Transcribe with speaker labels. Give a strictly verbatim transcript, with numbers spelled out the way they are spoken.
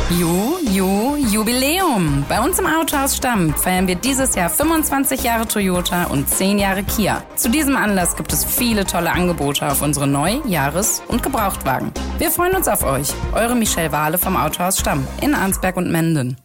Speaker 1: Ju, Ju, Jubiläum! Bei uns im Autohaus Stamm feiern wir dieses Jahr fünfundzwanzig Jahre Toyota und zehn Jahre Kia. Zu diesem Anlass gibt es viele tolle Angebote auf unsere Neu-, Jahres- und Gebrauchtwagen. Wir freuen uns auf euch. Eure Michelle Wahle vom Autohaus Stamm in Arnsberg und Menden.